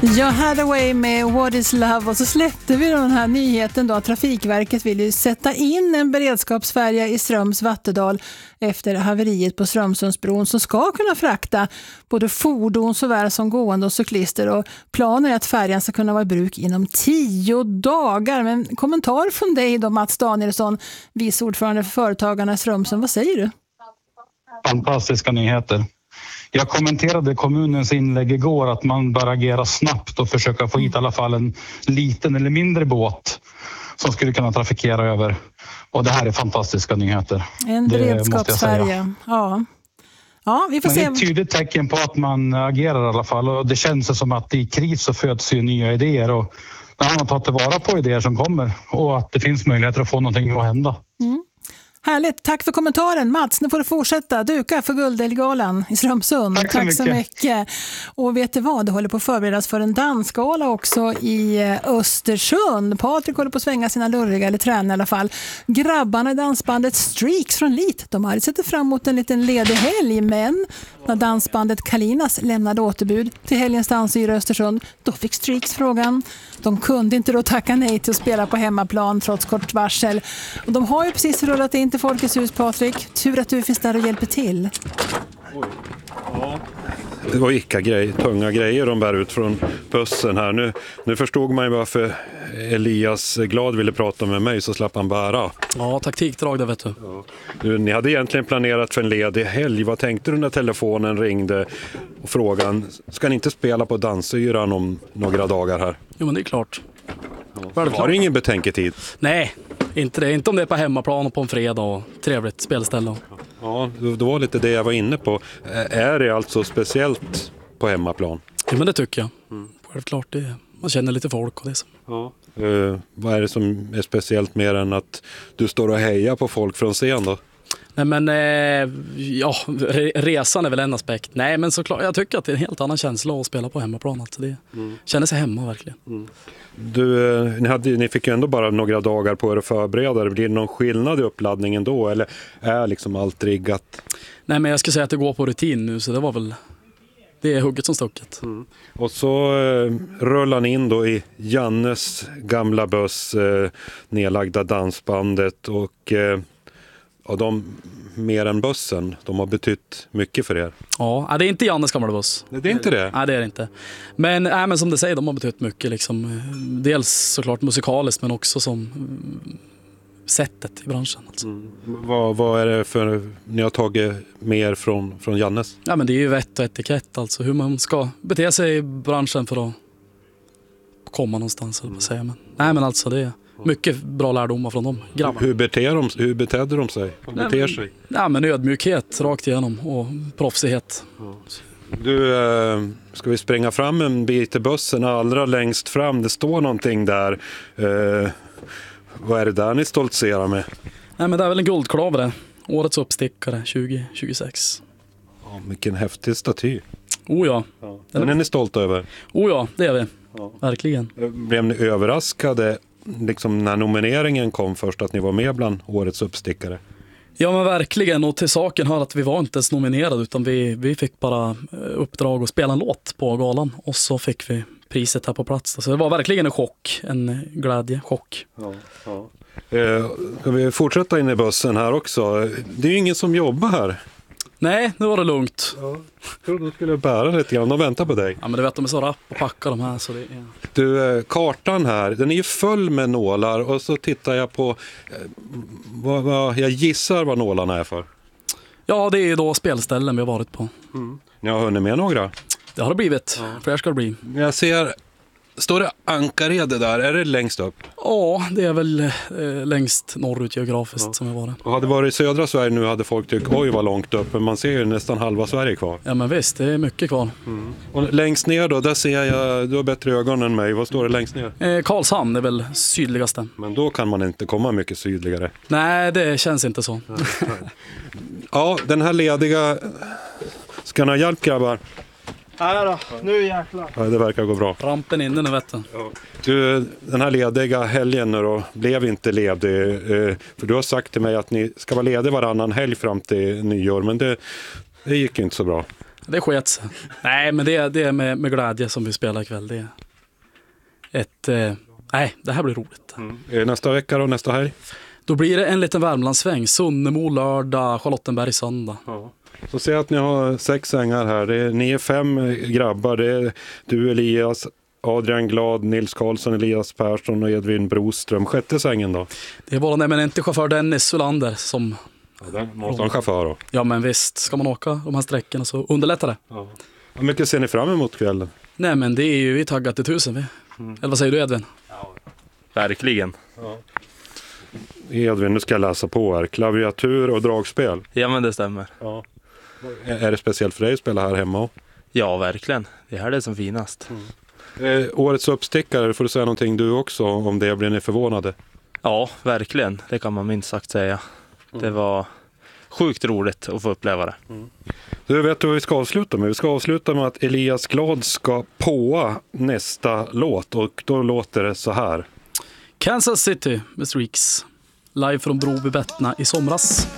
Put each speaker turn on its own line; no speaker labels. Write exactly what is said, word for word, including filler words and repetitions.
Ja, Hathaway med What is Love, och så släppte vi den här nyheten då att Trafikverket vill ju sätta in en beredskapsfärja i Ströms Vattedal efter haveriet på Strömsundsbron som ska kunna frakta både fordon såväl som gående och cyklister, och planen är att färjan ska kunna vara i bruk inom tio dagar. Men kommentar från dig då, Mats Danielsson, vice ordförande för Företagarna i Strömsund, vad säger du?
Fantastiska nyheter. Jag kommenterade kommunens inlägg igår att man bör agera snabbt och försöka få hit i alla fall en liten eller mindre båt som skulle kunna trafikera över. Och det här är fantastiska nyheter.
En beredskapsfärja, ja. Ja, vi får
Men
se.
det är ett tydligt tecken på att man agerar i alla fall. Och det känns som att i kris så föds ju nya idéer. Och när man tar tillvara på idéer som kommer och att det finns möjligheter att få någonting att hända.
Mm. Härligt, tack för kommentaren Mats. Nu får du fortsätta duka för Guldälgalan i Strömsund.
Tack så,
tack så mycket. mycket. Och vet du vad, det håller på att förberedas för en dansgala också i Östersund. Patrik håller på att svänga sina lurriga, eller träna i alla fall. Grabbarna i dansbandet Streaks från Lit, de hade sett fram emot en liten ledig helg, men när dansbandet Kalinas lämnade återbud till helgens dansyra i Östersund, då fick Streaks frågan. De kunde inte då tacka nej till att spela på hemmaplan trots kort varsel. Och de har ju precis rullat in till Folkets hus, Patrik. Tur att du finns där och hjälper till.
Oj. Ja. Det var icka-grej, tunga grejer de bär ut från bussen här. Nu, nu förstod man ju varför Elias Glad ville prata med mig, så slapp han bära.
Ja, taktikdrag där, vet du.
Ja. Du, ni hade egentligen planerat för en ledig helg. Vad tänkte du när telefonen ringde och frågan, ska ni inte spela på dansyran om några dagar här?
Jo, men det är klart.
Ja. Har du ingen betänketid?
Nej, inte det. Inte om det är på hemmaplan och på en fredag och trevligt spelställe.
Ja, det var lite det jag var inne på. Är det alltså speciellt på hemmaplan?
Ja, men det tycker jag. Mm. Självklart, det, man känner lite folk och det. Som.
Ja. Uh, vad är det som är speciellt mer än att du står och hejar på folk från scen då?
Nej, men eh, ja, resan är väl en aspekt. Nej, men såklart, jag tycker att det är en helt annan känsla att spela på hemmaplan. Alltså det mm. känner sig hemma verkligen. Mm.
Du, ni, hade, ni fick ju ändå bara några dagar på er att förbereda. Blir det någon skillnad i uppladdningen då? Eller är liksom allt riggat?
Nej, men jag ska säga att det går på rutin nu, så det var väl... Det är hugget som stucket.
Mm. Och så eh, rullar ni in då i Jannes gamla buss, eh, nedlagda dansbandet, och eh, och de mer än bussen, de har betytt mycket för er.
Ja, det är inte Jannes gamla buss.
Det är inte det?
Nej, det är det inte. Men, nej, men som du säger, de har betytt mycket. Liksom. Dels såklart musikaliskt, men också som sättet i branschen. Alltså.
Mm. Vad, vad är det för ni har tagit mer från, från Jannes?
Ja, men det är ju vett och etikett. Alltså hur man ska bete sig i branschen för att komma någonstans. Eller vad säger man. Nej, men alltså det är mycket bra lärdomar från dem, grabbar.
Hur, beter de, hur betedde de sig? De beter
Nej,
sig?
Ja, men ödmjukhet rakt igenom och proffsighet.
Ja. Du, äh, ska vi spränga fram en bit i bussen allra längst fram? Det står någonting där. Äh, vad är det där ni stoltserar med?
Nej, men det är väl en guldklavre. Årets uppstickare tjugo tjugosex.
Ja, vilken häftig staty.
Oh ja.
ja. Den är ni stolta över?
Oh ja, det är vi. Ja. Verkligen.
Blev ni överraskade liksom när nomineringen kom först att ni var med bland årets uppstickare?
Ja, men verkligen, och till saken hör att vi var inte ens nominerade, utan vi, vi fick bara uppdrag att spela en låt på galan, och så fick vi priset här på plats. Så det var verkligen en chock, en glädje, chock.
Ja, ja. Eh, ska vi fortsätta in i bussen här också? Det är ju ingen som jobbar här.
Nej, nu var det lugnt.
Ja, jag trodde du skulle bära lite grann och vänta på dig.
Ja, men du vet, de är så rapp och packar de här. Så det är...
Du, kartan här, den är ju full med nålar, och så tittar jag på, vad, vad, jag gissar vad nålarna är för.
Ja, det är då spelställen vi har varit på.
Mm. Ni har hunnit med några?
Det har det blivit, ja. Fler ska det bli.
Jag ser, står det Ankarede där, är det längst upp?
Ja, det är väl eh, längst norrut geografiskt ja. Som jag var.
Och hade det varit i södra Sverige nu hade folk tyckt, oj vad långt upp, men man ser ju nästan halva Sverige kvar.
Ja, men visst, det är mycket kvar.
Mm. Och längst ner då, där ser jag, du har bättre ögon än mig, vad står det längst ner?
Eh, Karlshamn är väl sydligaste.
Men då kan man inte komma mycket sydligare.
Nej, det känns inte så.
Ja, den här lediga, ska ni ha hjälp, grabbar?
Nej då, nu jäklar.
Ja, det verkar gå bra.
Rampen inne nu, vet du.
Ja. Du, den här lediga helgen nu då, blev inte ledig. Eh, för du har sagt till mig att ni ska vara lediga varannan helg fram till nyår, men det, det gick inte så bra.
Det sket sig. Nej, men det, det är med, med glädje som vi spelar ikväll. Det är ett... Eh, nej, det här blir roligt.
Mm. Nästa vecka och nästa helg?
Då blir det en liten Värmlandssväng. Sunnemo lördag, Charlottenberg söndag.
Ja. Så ser jag att ni har sex sängar här. Det är, ni är fem grabbar. Det är du, Elias, Adrian Glad, Nils Karlsson, Elias Persson och Edvin Broström. Sjätte sängen då?
Det är vår eminente chaufför Dennis Sulander som...
Ja, där måste ha en chaufför då.
Ja, men visst. Ska man åka de här sträckorna så underlättar det.
Ja. Hur mycket ser ni fram emot kvällen?
Nej, men det är ju vi taggat till tusen. Vi. Mm. Eller vad säger du, Edvin?
Ja, verkligen.
Ja. Edvin, nu ska jag läsa på här. Klaviatur och dragspel.
Ja, men det stämmer.
Ja. Är det speciellt för dig att spela här hemma?
Ja, verkligen. Det här är det som finast.
Mm. Eh, årets uppstickare, får du säga någonting du också om det? Blir ni förvånade?
Ja, verkligen. Det kan man minst sagt säga. Mm. Det var sjukt roligt att få uppleva det.
Mm. Du vet vad vi ska avsluta med? Vi ska avsluta med att Elias Glad ska påa nästa låt och då låter det så här.
Kansas City med Streaks. Live från Broby Bettna i somras.